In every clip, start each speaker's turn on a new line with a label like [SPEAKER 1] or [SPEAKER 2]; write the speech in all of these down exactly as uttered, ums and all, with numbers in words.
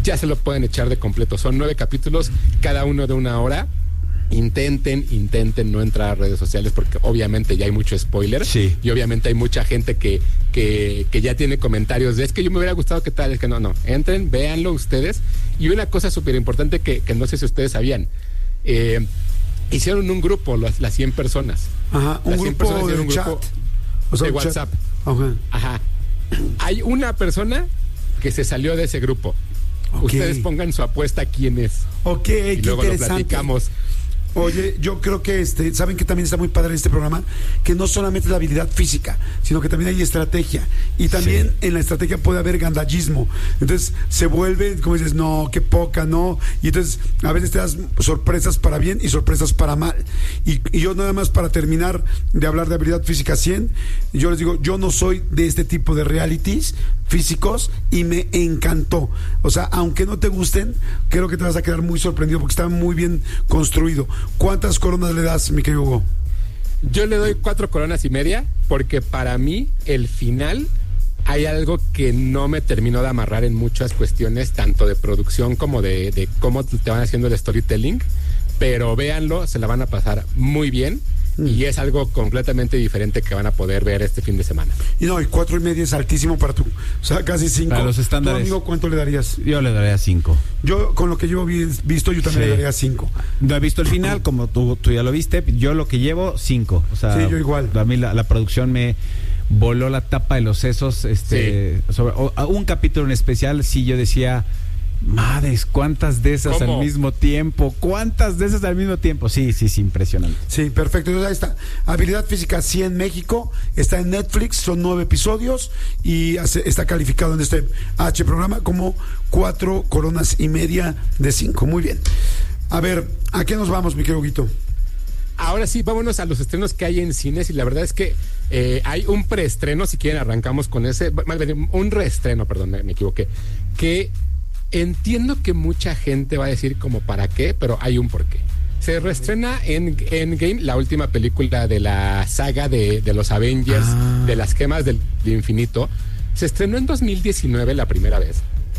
[SPEAKER 1] ya se lo pueden echar de completo. Son nueve capítulos, cada uno de una hora. Intenten, intenten no entrar a redes sociales porque obviamente ya hay mucho spoiler.
[SPEAKER 2] Sí.
[SPEAKER 1] Y obviamente hay mucha gente que, que, que ya tiene comentarios de es que yo me hubiera gustado que tal, es que no, no. Entren, véanlo ustedes. Y una cosa súper importante que, que no sé si ustedes sabían. Eh, hicieron un grupo, las, las cien personas.
[SPEAKER 3] Ajá, un
[SPEAKER 1] las cien
[SPEAKER 3] grupo
[SPEAKER 1] personas hicieron
[SPEAKER 3] de
[SPEAKER 1] un grupo
[SPEAKER 3] chat. O sea,
[SPEAKER 1] de
[SPEAKER 3] un chat.
[SPEAKER 1] WhatsApp.
[SPEAKER 3] Ajá.
[SPEAKER 1] Ajá. Hay una persona que se salió de ese grupo.
[SPEAKER 3] Ok.
[SPEAKER 1] Ustedes pongan su apuesta quién es.
[SPEAKER 3] Ok,
[SPEAKER 1] Y
[SPEAKER 3] qué
[SPEAKER 1] luego lo
[SPEAKER 3] interesante.
[SPEAKER 1] platicamos.
[SPEAKER 3] Oye, yo creo que este, saben que también está muy padre este programa, que no solamente es la habilidad física, sino que también hay estrategia. Y también
[SPEAKER 2] Sí.
[SPEAKER 3] en la estrategia puede haber gandallismo. Entonces se vuelve, como dices, no, qué poca, no. Y entonces a veces te das sorpresas para bien y sorpresas para mal. Y, y yo nada más para terminar de hablar de habilidad física cien, yo les digo, yo no soy de este tipo de realities físicos y me encantó. O sea, aunque no te gusten, creo que te vas a quedar muy sorprendido porque está muy bien construido. ¿Cuántas coronas le das, mi querido Hugo?
[SPEAKER 1] Yo le doy cuatro coronas y media porque para mí el final hay algo que no me terminó de amarrar en muchas cuestiones, tanto de producción como de, de cómo te van haciendo el storytelling, pero véanlo, se la van a pasar muy bien. Y es algo completamente diferente que van a poder ver este fin de semana.
[SPEAKER 3] Y no, y cuatro y media es altísimo para tú. O sea, casi cinco.
[SPEAKER 2] Para los estándares.
[SPEAKER 3] ¿Tú, amigo, cuánto le darías?
[SPEAKER 2] Yo le daría cinco.
[SPEAKER 3] Yo, con lo que yo vi, visto, yo también
[SPEAKER 2] Sí.
[SPEAKER 3] le daría cinco.
[SPEAKER 2] No he visto el final, como tú, tú ya lo viste. Yo lo que llevo, cinco. O sea,
[SPEAKER 3] Sí, yo igual.
[SPEAKER 2] A mí la, la producción me voló la tapa de los sesos. Este,
[SPEAKER 1] Sí.
[SPEAKER 2] sobre, o, a un capítulo en especial, sí, yo decía, madres, ¿cuántas de esas
[SPEAKER 1] ¿Cómo?
[SPEAKER 2] al mismo tiempo? ¿Cuántas de esas al mismo tiempo? Sí, sí, sí, impresionante.
[SPEAKER 3] Sí, perfecto. Entonces ahí está. Habilidad Física cien México. Está en Netflix, son nueve episodios y hace- está calificado en este H programa como cuatro coronas y media de cinco. Muy bien. A ver, ¿a qué nos vamos, mi querido Huguito?
[SPEAKER 1] Ahora sí, vámonos a los estrenos que hay en cines y la verdad es que eh, hay un preestreno, si quieren arrancamos con ese, más bien, un reestreno, perdón, me, me equivoqué, que entiendo que mucha gente va a decir como para qué, pero hay un porqué. Se reestrena en Endgame, la última película de la saga de, de los Avengers,
[SPEAKER 2] Ah.
[SPEAKER 1] de las gemas del infinito. Se estrenó en dos mil diecinueve la primera vez.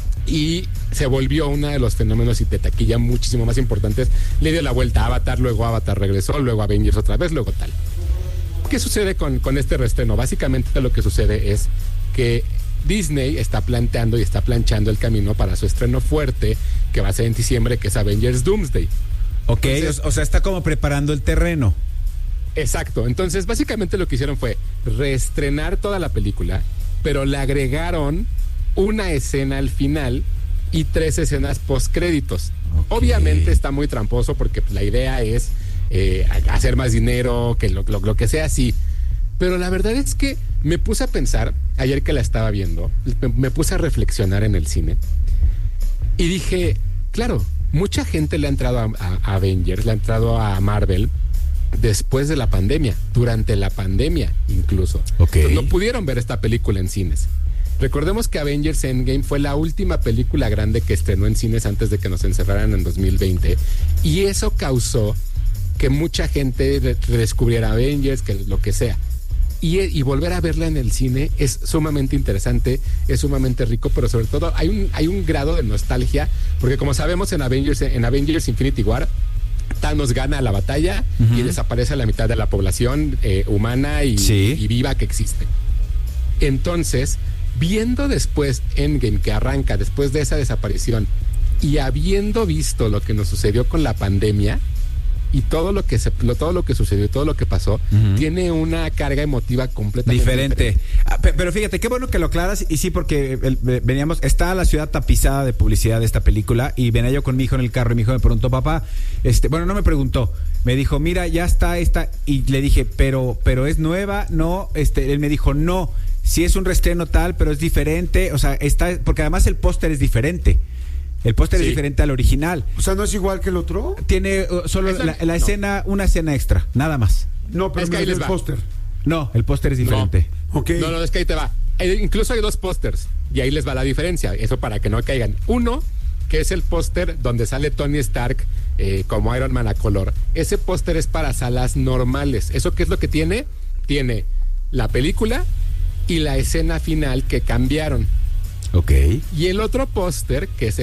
[SPEAKER 1] Y se volvió uno de los fenómenos de taquilla muchísimo más importantes. Le dio la vuelta a Avatar, luego Avatar regresó, luego Avengers otra vez, luego tal. ¿Qué sucede con, con este reestreno? Básicamente lo que sucede es que Disney está planteando y está planchando el camino para su estreno fuerte, que va a ser en diciembre, que es Avengers Doomsday.
[SPEAKER 2] Ok,
[SPEAKER 1] Entonces-
[SPEAKER 2] o, o sea, está como preparando el terreno.
[SPEAKER 1] Exacto. Entonces, básicamente lo que hicieron fue reestrenar toda la película, pero le agregaron una escena al final y tres escenas postcréditos.
[SPEAKER 2] Ok.
[SPEAKER 1] Obviamente está muy tramposo porque pues, la idea es eh, hacer más dinero, que lo, lo, lo que sea así. Pero la verdad es que me puse a pensar, ayer que la estaba viendo, me, me puse a reflexionar en el cine y dije, claro, mucha gente le ha entrado a, a- a Avengers, le ha entrado a Marvel después de la pandemia, durante la pandemia incluso.
[SPEAKER 2] Ok.
[SPEAKER 1] Entonces, no pudieron ver esta película en cines. Recordemos que Avengers Endgame fue la última película grande que estrenó en cines antes de que nos encerraran en dos mil veinte y eso causó que mucha gente re- redescubriera Avengers, que lo que sea. Y, y volver a verla en el cine es sumamente interesante, es sumamente rico, pero sobre todo hay un, hay un grado de nostalgia, porque como sabemos en Avengers, en Avengers Infinity War, Thanos gana la batalla
[SPEAKER 2] Ujú.
[SPEAKER 1] y desaparece la mitad de la población eh, humana y,
[SPEAKER 2] Sí.
[SPEAKER 1] y viva que existe. Entonces, viendo después Endgame que arranca después de esa desaparición y habiendo visto lo que nos sucedió con la pandemia y todo lo que se, lo, todo lo que sucedió, todo lo que pasó,
[SPEAKER 2] Ujú.
[SPEAKER 1] tiene una carga emotiva completamente
[SPEAKER 2] Diferente. Ah, pe- pero fíjate, qué bueno que lo aclaras. Y sí, porque el- ve- veníamos, está la ciudad tapizada de publicidad de esta película. Y venía yo con mi hijo en el carro y mi hijo me preguntó, papá, este, bueno, no me preguntó, me dijo, mira, ya está esta. Y le dije, pero, pero es nueva, no, este, él me dijo, no, sí es un reestreno tal, pero es diferente. O sea, está, porque además el póster es diferente. El póster
[SPEAKER 1] Sí.
[SPEAKER 2] es diferente al original.
[SPEAKER 3] O sea, ¿no es igual que el otro?
[SPEAKER 2] Tiene uh, solo
[SPEAKER 1] Eso-
[SPEAKER 2] la, la
[SPEAKER 1] no.
[SPEAKER 2] escena, una escena extra, nada más.
[SPEAKER 3] No, pero
[SPEAKER 1] Es que
[SPEAKER 3] me
[SPEAKER 1] ahí
[SPEAKER 3] refiero
[SPEAKER 1] les
[SPEAKER 3] al
[SPEAKER 1] va.
[SPEAKER 3] póster.
[SPEAKER 2] No, el póster es diferente.
[SPEAKER 3] Ok.
[SPEAKER 1] No, no, es que ahí te va. Eh, incluso hay dos pósters y ahí les va la diferencia. Eso para que no caigan. Uno, que es el póster donde sale Tony Stark eh, como Iron Man a color. Ese póster es para salas normales. ¿Eso qué es lo que tiene? Tiene la película y la escena final que cambiaron.
[SPEAKER 2] Ok.
[SPEAKER 1] Y el otro póster, que es